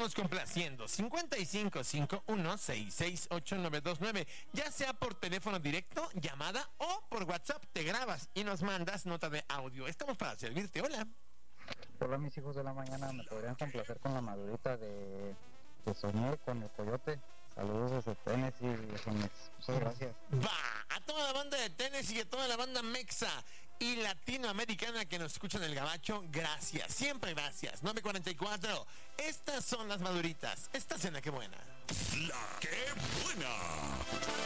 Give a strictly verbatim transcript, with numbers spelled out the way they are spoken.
estamos complaciendo. cincuenta y cinco cincuenta y uno sesenta y seis ochenta y nueve veintinueve. Ya sea por teléfono directo, llamada o por WhatsApp. Te grabas y nos mandas nota de audio. Estamos para servirte. Hola. Hola, mis hijos de la mañana. ¿Me podrían complacer con la madurita de, de Soñé con el Coyote? Saludos desde Tennessee, Phoenix. Muchas gracias. Va, a toda la banda de Tennessee y a toda la banda mexa y latinoamericana que nos escucha en el Gabacho, gracias, siempre gracias. nueve cuarenta y cuatro, estas son las maduritas. Esta cena, qué buena. La qué buena.